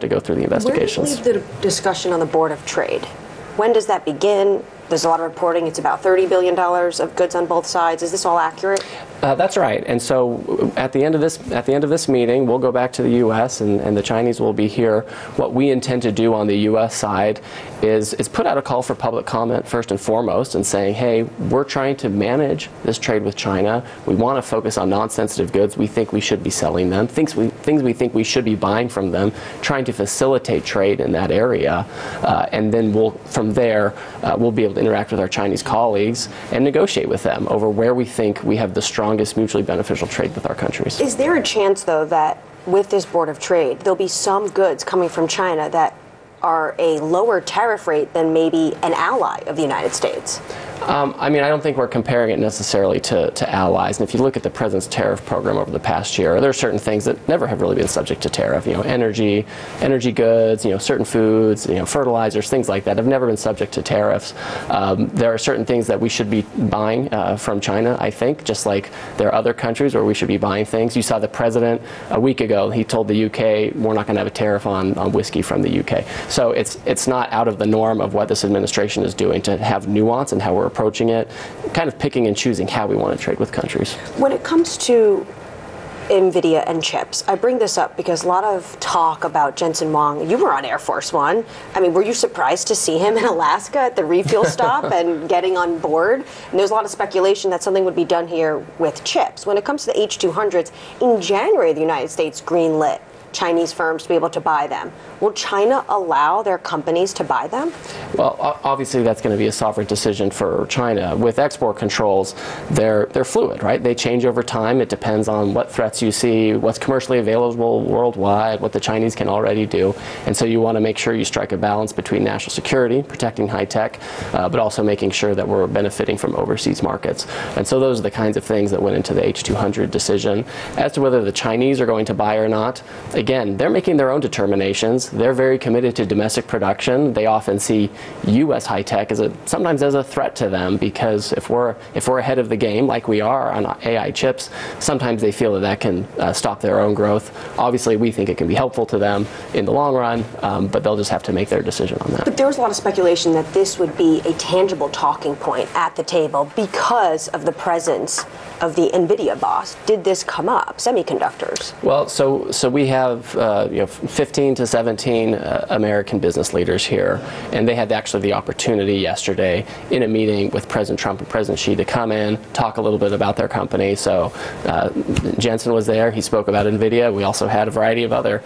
to go through the investigations. Where does it leave the discussion on the Board of Trade? When does that begin? There's a lot of reporting. It's about $30 billion of goods on both sides. Is this all accurate? That's right. And so at the end of this meeting, we'll go back to the U.S. and the Chinese will be here. What we intend to do on the U.S. side is put out a call for public comment first and foremost, and saying, hey, we're trying to manage this trade with China. We want to focus on non-sensitive goods. We think we should be selling them. Things we think we should be buying from them. Trying to facilitate trade in that area, and then from there we'll be able to interact with our Chinese colleagues and negotiate with them over where we think we have the strongest mutually beneficial trade with our countries. Is there a chance, though, that with this Board of Trade, there'll be some goods coming from China that are a lower tariff rate than maybe an ally of the United States? I mean, I don't think we're comparing it necessarily to allies. And if you look at the president's tariff program over the past year, there are certain things that never have really been subject to tariff. Energy goods, certain foods, fertilizers, things like that have never been subject to tariffs. There are certain things that we should be buying from China, I think, just like there are other countries where we should be buying things. You saw the president a week ago, he told the UK, we're not going to have a tariff on whiskey from the UK. So it's not out of the norm of what this administration is doing to have nuance and how we're approaching it, kind of picking and choosing how we want to trade with countries. When it comes to NVIDIA and chips, I bring this up because a lot of talk about Jensen Huang. You were on Air Force One. I mean, were you surprised to see him in Alaska at the refuel stop and getting on board? And there's a lot of speculation that something would be done here with chips. When it comes to the H200s, in January, the United States greenlit Chinese firms to be able to buy them. Will China allow their companies to buy them? Well, obviously that's going to be a sovereign decision for China. With export controls, they're fluid, right? They change over time. It depends on what threats you see, what's commercially available worldwide, what the Chinese can already do. And so you want to make sure you strike a balance between national security, protecting high tech, but also making sure that we're benefiting from overseas markets. And so those are the kinds of things that went into the H200 decision. As to whether the Chinese are going to buy or not, again, they're making their own determinations. They're very committed to domestic production. They often see U.S. high tech sometimes as a threat to them, because if we're ahead of the game like we are on AI chips, sometimes they feel that can stop their own growth. Obviously, we think it can be helpful to them in the long run, but they'll just have to make their decision on that. But there was a lot of speculation that this would be a tangible talking point at the table because of the presence of the NVIDIA boss. Did this come up? Semiconductors. Well, so we have 15 to 17 American business leaders here, and they had actually the opportunity yesterday in a meeting with President Trump and President Xi to come in, talk a little bit about their company. So Jensen was there. He spoke about NVIDIA. We also had a variety of other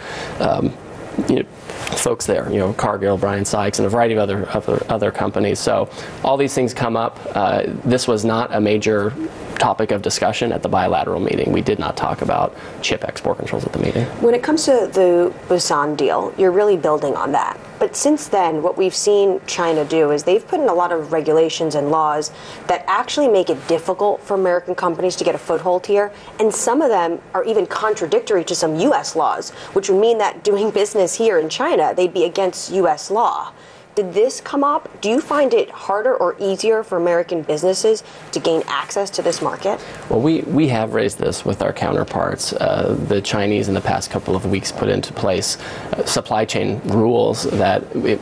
folks there, Cargill, Brian Sykes, and a variety of other companies. So all these things come up. This was not a major topic of discussion at the bilateral meeting. We did not talk about chip export controls at the meeting. When it comes to the Busan deal, you're really building on that. But since then, what we've seen China do is they've put in a lot of regulations and laws that actually make it difficult for American companies to get a foothold here. And some of them are even contradictory to some U.S. laws, which would mean that doing business here in China, they'd be against U.S. law. Did this come up? Do you find it harder or easier for American businesses to gain access to this market? Well, we have raised this with our counterparts. The Chinese in the past couple of weeks put into place supply chain rules that,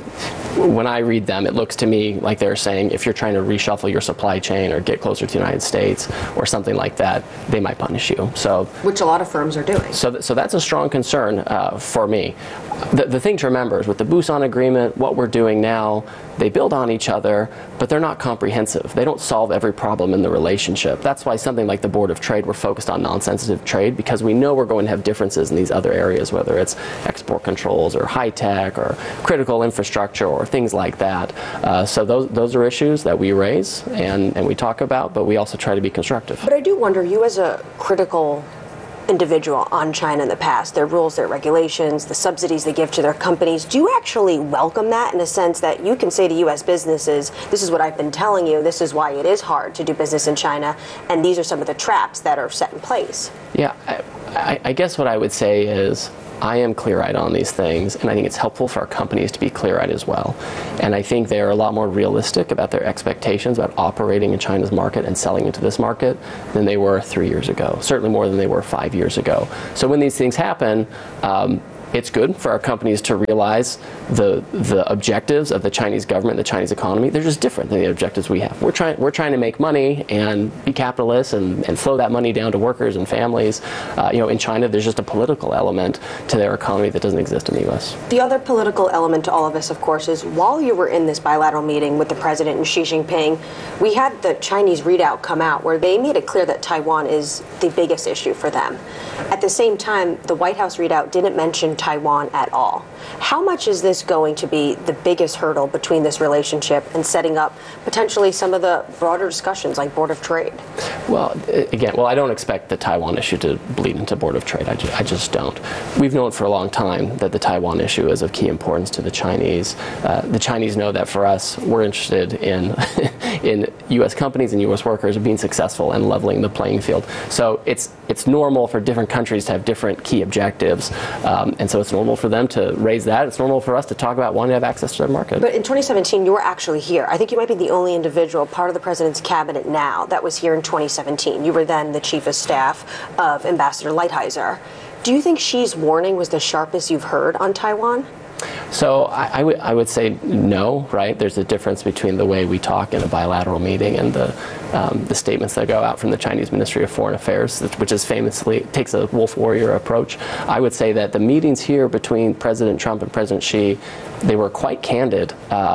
when I read them, it looks to me like they're saying if you're trying to reshuffle your supply chain or get closer to the United States or something like that, they might punish you. So, which a lot of firms are doing. So that's a strong concern for me. The thing to remember is with the Busan Agreement, what we're doing now, they build on each other, but they're not comprehensive. They don't solve every problem in the relationship. That's why something like the Board of Trade, we're focused on non-sensitive trade, because we know we're going to have differences in these other areas, whether it's export controls or high tech or critical infrastructure or things like that. So those are issues that we raise and we talk about, but we also try to be constructive. But I do wonder, you as a critical individual on China in the past, their rules, their regulations, the subsidies they give to their companies, do you actually welcome that in a sense that you can say to U.S. businesses, this is what I've been telling you, this is why it is hard to do business in China, and these are some of the traps that are set in place? Yeah, I guess what I would say is, I am clear-eyed on these things, and I think it's helpful for our companies to be clear-eyed as well. And I think they're a lot more realistic about their expectations about operating in China's market and selling into this market than they were 3 years ago, certainly more than they were 5 years ago. So when these things happen, it's good for our companies to realize the objectives of the Chinese government, the Chinese economy. They're just different than the objectives we have. We're trying to make money and be capitalists and flow that money down to workers and families. In China, there's just a political element to their economy that doesn't exist in the U.S. The other political element to all of this, of course, is while you were in this bilateral meeting with the president and Xi Jinping, we had the Chinese readout come out where they made it clear that Taiwan is the biggest issue for them. At the same time, the White House readout didn't mention Taiwan at all. How much is this going to be the biggest hurdle between this relationship and setting up potentially some of the broader discussions like Board of Trade? Well, I don't expect the Taiwan issue to bleed into Board of Trade. I just don't. We've known for a long time that the Taiwan issue is of key importance to the Chinese. The Chinese know that for us, we're interested in in U.S. companies and U.S. workers being successful and leveling the playing field. So it's normal for different countries to have different key objectives, and so it's normal for them to raise that. It's normal for us to talk about wanting to have access to their market. But in 2017, you were actually here. I think you might be the only individual part of the president's cabinet now that was here in 2017. You were then the chief of staff of Ambassador Lighthizer. Do you think Xi's warning was the sharpest you've heard on Taiwan? So I would say no, right? There's a difference between the way we talk in a bilateral meeting and the statements that go out from the Chinese Ministry of Foreign Affairs, which is famously takes a wolf warrior approach. I would say that the meetings here between President Trump and President Xi, they were quite candid.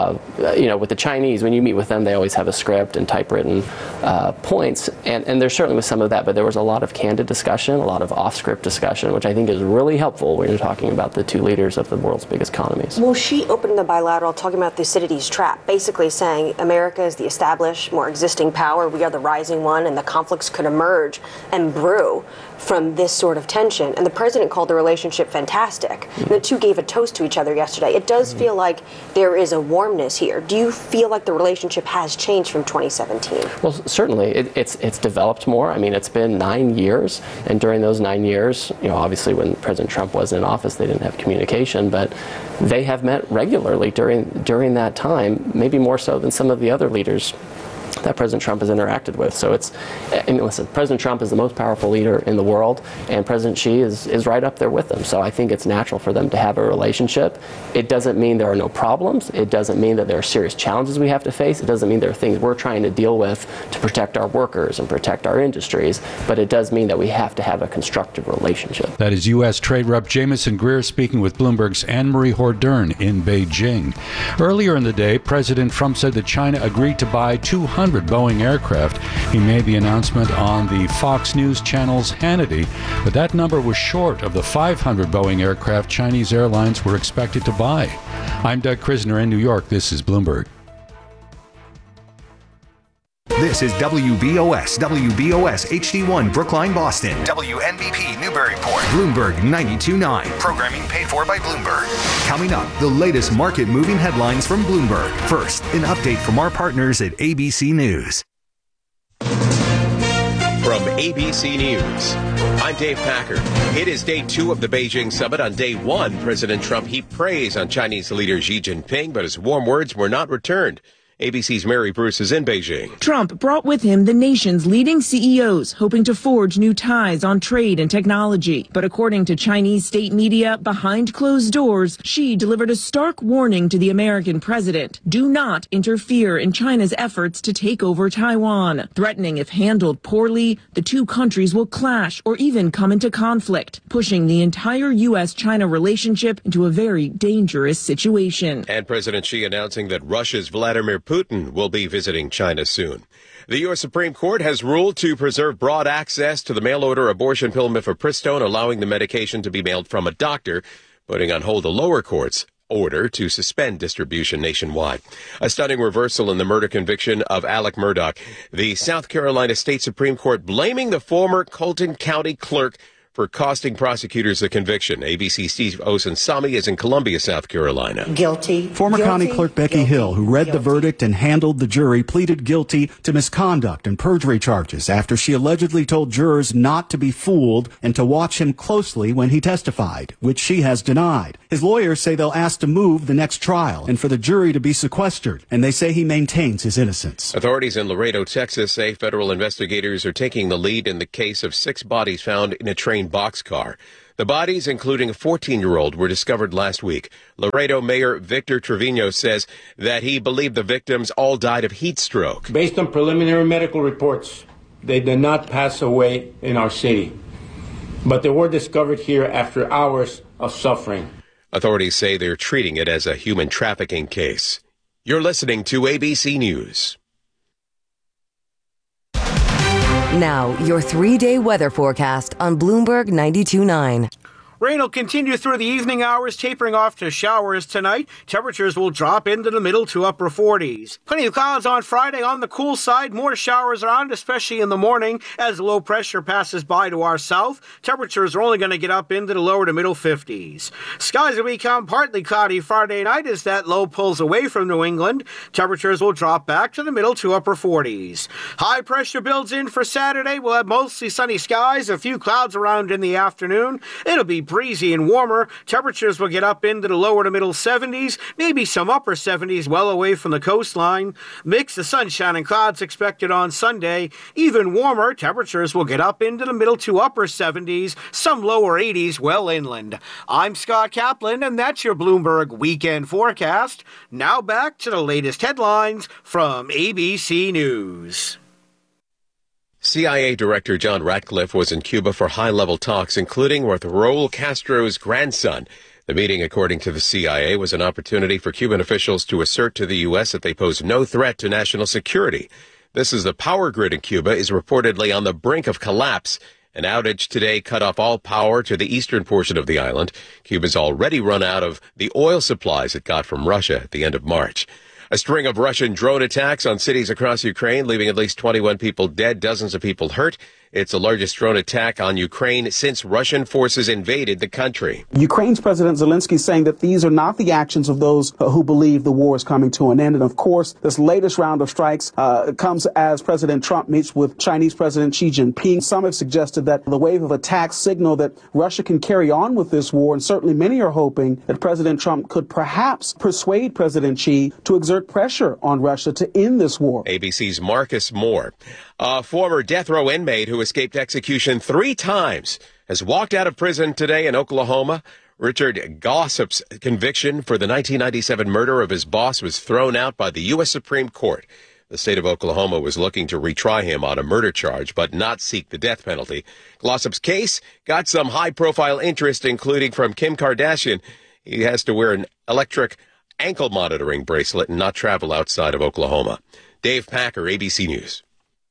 With the Chinese, when you meet with them, they always have a script and typewritten points, and there certainly was some of that, but there was a lot of candid discussion, a lot of off-script discussion, which I think is really helpful when you're talking about the two leaders of the world's biggest economies. Well, Xi opened the bilateral talking about Thucydides' trap, basically saying America is the established, more existing power, we are the rising one, and the conflicts could emerge and brew from this sort of tension. And the president called the relationship fantastic. And the two gave a toast to each other yesterday. It does feel like there is a warmness here. Do you feel like the relationship has changed from 2017? Well, certainly. It's developed more. I mean, it's been 9 years, and during those 9 years, obviously when President Trump was in office, they didn't have communication, but they have met regularly during that time, maybe more so than some of the other leaders that President Trump has interacted with. So listen, President Trump is the most powerful leader in the world, and President Xi is right up there with them. So I think it's natural for them to have a relationship. It doesn't mean there are no problems. It doesn't mean that there are serious challenges we have to face. It doesn't mean there are things we're trying to deal with to protect our workers and protect our industries. But it does mean that we have to have a constructive relationship. That is U.S. Trade Rep Jamieson Greer speaking with Bloomberg's Anne-Marie Hordern in Beijing. Earlier in the day, President Trump said that China agreed to buy 200 Boeing aircraft. He made the announcement on the Fox News channel's Hannity, but that number was short of the 500 Boeing aircraft Chinese airlines were expected to buy. I'm Doug Krisner in New York. This is Bloomberg. This is WBOS HD1 Brookline, Boston. WNBP Newburyport. Bloomberg 92.9. Programming paid for by Bloomberg. Coming up, the latest market-moving headlines from Bloomberg. First, an update from our partners at ABC News. From ABC News, I'm Dave Packer. It is day 2 of the Beijing summit. On day 1, President Trump heaped praise on Chinese leader Xi Jinping, but his warm words were not returned. ABC's Mary Bruce is in Beijing. Trump brought with him the nation's leading CEOs, hoping to forge new ties on trade and technology. But according to Chinese state media, behind closed doors, Xi delivered a stark warning to the American president. Do not interfere in China's efforts to take over Taiwan, threatening if handled poorly, the two countries will clash or even come into conflict, pushing the entire U.S.-China relationship into a very dangerous situation. And President Xi announcing that Russia's Vladimir Putin will be visiting China soon. The U.S. Supreme Court has ruled to preserve broad access to the mail-order abortion pill mifepristone, allowing the medication to be mailed from a doctor, putting on hold the lower court's order to suspend distribution nationwide. A stunning reversal in the murder conviction of Alec Murdaugh. The South Carolina State Supreme Court blaming the former Colton County clerk for costing prosecutors the conviction. ABC Steve Osunsami is in Columbia, South Carolina. Guilty. Former County Clerk Becky Hill, who read the verdict and handled the jury, pleaded guilty to misconduct and perjury charges after she allegedly told jurors not to be fooled and to watch him closely when he testified, which she has denied. His lawyers say they'll ask to move the next trial and for the jury to be sequestered, and they say he maintains his innocence. Authorities in Laredo, Texas say federal investigators are taking the lead in the case of 6 bodies found in a train boxcar. The bodies, including a 14-year-old, were discovered last week. Laredo Mayor Victor Trevino says that he believed the victims all died of heat stroke. Based on preliminary medical reports, they did not pass away in our city, but they were discovered here after hours of suffering. Authorities say they're treating it as a human trafficking case. You're listening to ABC News. Now, your 3-day weather forecast on Bloomberg 92.9. Rain will continue through the evening hours, tapering off to showers tonight. Temperatures will drop into the middle to upper 40s. Plenty of clouds on Friday. On the cool side, more showers around, especially in the morning as low pressure passes by to our south. Temperatures are only going to get up into the lower to middle 50s. Skies will become partly cloudy Friday night as that low pulls away from New England. Temperatures will drop back to the middle to upper 40s. High pressure builds in for Saturday. We'll have mostly sunny skies, a few clouds around in the afternoon. It'll be breezy and warmer. Temperatures will get up into the lower to middle 70s, maybe some upper 70s well away from the coastline. Mix of sunshine and clouds expected on Sunday. Even warmer, temperatures will get up into the middle to upper 70s, some lower 80s well inland. I'm Scott Kaplan, and that's your Bloomberg Weekend Forecast. Now back to the latest headlines from ABC News. CIA Director John Ratcliffe was in Cuba for high-level talks, including with Raul Castro's grandson. The meeting, according to the CIA, was an opportunity for Cuban officials to assert to the U.S. that they pose no threat to national security. This is the power grid in Cuba is reportedly on the brink of collapse. An outage today cut off all power to the eastern portion of the island. Cuba's already run out of the oil supplies it got from Russia at the end of March. A string of Russian drone attacks on cities across Ukraine, leaving at least 21 people dead, dozens of people hurt. It's the largest drone attack on Ukraine since Russian forces invaded the country. Ukraine's President Zelensky saying that these are not the actions of those who believe the war is coming to an end. And of course, this latest round of strikes comes as President Trump meets with Chinese President Xi Jinping. Some have suggested that the wave of attacks signal that Russia can carry on with this war. And certainly many are hoping that President Trump could perhaps persuade President Xi to exert pressure on Russia to end this war. ABC's Marcus Moore, a former death row inmate who escaped execution 3 times, has walked out of prison today in Oklahoma. Richard Glossop's conviction for the 1997 murder of his boss was thrown out by the U.S. Supreme Court. The state of Oklahoma was looking to retry him on a murder charge, but not seek the death penalty. Glossop's case got some high-profile interest, including from Kim Kardashian. He has to wear an electric ankle monitoring bracelet and not travel outside of Oklahoma. Dave Packer, ABC News.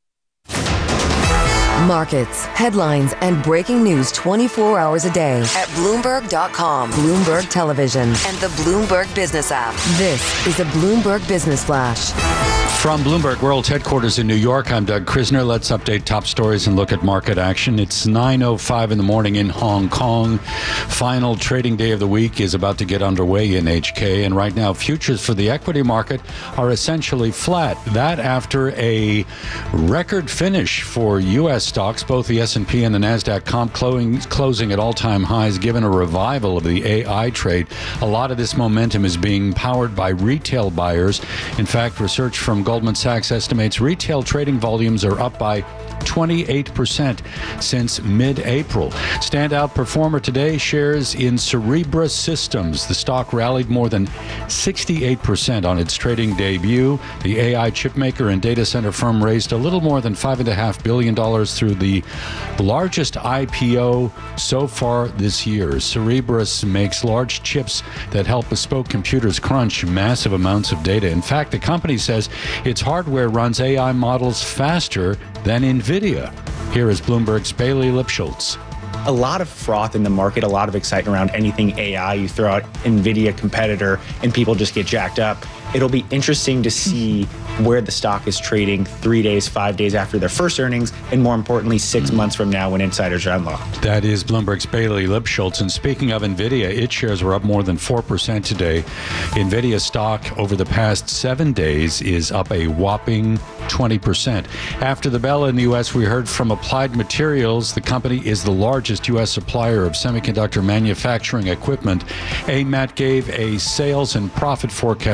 Markets, headlines, and breaking news 24 hours a day at Bloomberg.com, Bloomberg Television, and the Bloomberg Business app. This is a Bloomberg Business Flash. From Bloomberg World Headquarters in New York, I'm Doug Krisner. Let's update top stories and look at market action. It's 9:05 in the morning in Hong Kong. Final trading day of the week is about to get underway in HK, and right now futures for the equity market are essentially flat. That after a record finish for U.S. stocks, both the S&P and the NASDAQ comp closing at all-time highs, given a revival of the AI trade. A lot of this momentum is being powered by retail buyers. In fact, research from Goldman Sachs estimates retail trading volumes are up by 28% since mid-April. Standout performer today, shares in Cerebras Systems. The stock rallied more than 68% on its trading debut. The AI chipmaker and data center firm raised a little more than $5.5 billion through the largest IPO so far this year. Cerebras makes large chips that help bespoke computers crunch massive amounts of data. In fact, the company says its hardware runs AI models faster than NVIDIA. Here is Bloomberg's Bailey Lipschultz. A lot of froth in the market, a lot of excitement around anything AI. You throw out NVIDIA competitor and people just get jacked up. It'll be interesting to see where the stock is trading 3 days, 5 days after their first earnings, and more importantly, 6 months from now when insiders are unlocked. That is Bloomberg's Bailey Lipschultz. And speaking of NVIDIA, its shares were up more than 4% today. NVIDIA stock over the past 7 days is up a whopping 20%. After the bell in the U.S., we heard from Applied Materials. The company is the largest U.S. supplier of semiconductor manufacturing equipment. AMAT gave a sales and profit forecast far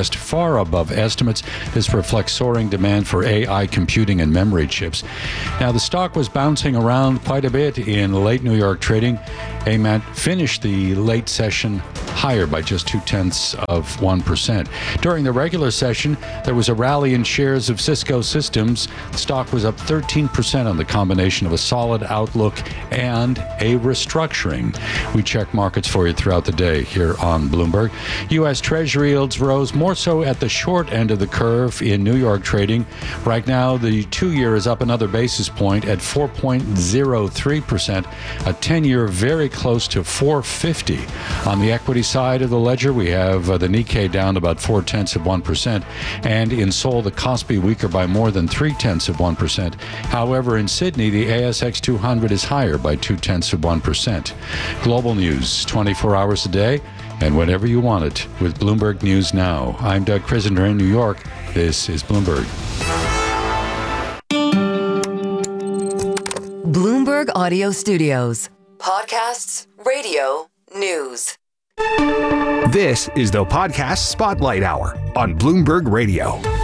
far above estimates. This reflects soaring demand for AI computing and memory chips. Now, the stock was bouncing around quite a bit in late New York trading. AMAT finished the late session higher by just 0.2%. During the regular session, there was a rally in shares of Cisco Systems. The stock was up 13% on the combination of a solid outlook and a restructuring. We check markets for you throughout the day here on Bloomberg. U.S. Treasury yields rose more so at the short end of the curve in New York trading. Right now, the 2-year is up another basis point at 4.03%. A 10-year very close to 450. On the equity side of the ledger, we have the Nikkei down about 0.4%, and in Seoul, the Kospi weaker by more than 0.3%. However, in Sydney, the ASX 200 is higher by 0.2%. Global news, 24 hours a day, and whenever you want it, with Bloomberg News Now. I'm Doug Krisender in New York. This is Bloomberg. Bloomberg Audio Studios. Podcasts, radio, news. This is the Podcast Spotlight Hour on Bloomberg Radio.